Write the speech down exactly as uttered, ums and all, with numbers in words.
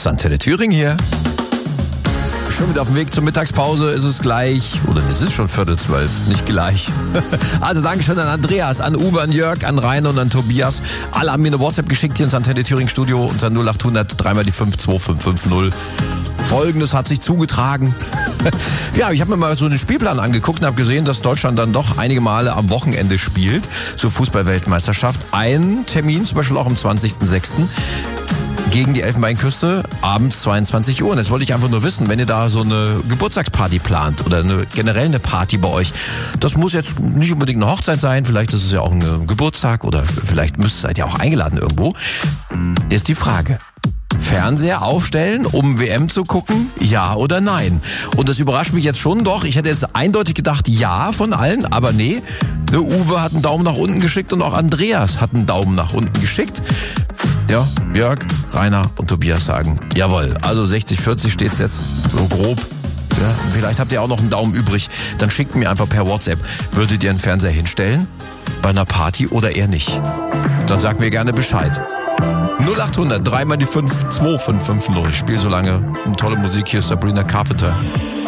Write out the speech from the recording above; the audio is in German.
Antenne Thüringen hier. Schon wieder auf dem Weg zur Mittagspause, ist es gleich, oder es ist schon Viertel zwölf, nicht gleich. Also Dankeschön an Andreas, an Uwe, an Jörg, an Rainer und an Tobias. Alle haben mir eine WhatsApp geschickt hier ins Antenne Thüringen Studio unter null acht hundert drei mal die fünf zwei fünf fünf null. Folgendes hat sich zugetragen. Ja, ich habe mir mal so den Spielplan angeguckt und habe gesehen, dass Deutschland dann doch einige Male am Wochenende spielt zur Fußball-Weltmeisterschaft. Ein Termin, zum Beispiel auch am zwanzigsten sechsten gegen die Elfenbeinküste, abends zweiundzwanzig Uhr. Und jetzt wollte ich einfach nur wissen, wenn ihr da so eine Geburtstagsparty plant oder eine, generell eine Party bei euch, das muss jetzt nicht unbedingt eine Hochzeit sein, vielleicht ist es ja auch ein Geburtstag oder vielleicht müsst seid ihr auch eingeladen irgendwo. Ist die Frage. Fernseher aufstellen, um W M zu gucken? Ja oder nein? Und das überrascht mich jetzt schon doch. Ich hätte jetzt eindeutig gedacht, ja von allen, aber nee. Der Uwe hat einen Daumen nach unten geschickt und auch Andreas hat einen Daumen nach unten geschickt. Ja, Jörg, Rainer und Tobias sagen, jawohl, also sechzig vierzig steht's jetzt, so grob. Ja, vielleicht habt ihr auch noch einen Daumen übrig. Dann schickt mir einfach per WhatsApp, würdet ihr einen Fernseher hinstellen? Bei einer Party oder eher nicht? Dann sagt mir gerne Bescheid. null acht hundert drei mal die fünf zwei fünf fünf null. Ich spiele so lange eine tolle Musik. Hier ist Sabrina Carpenter.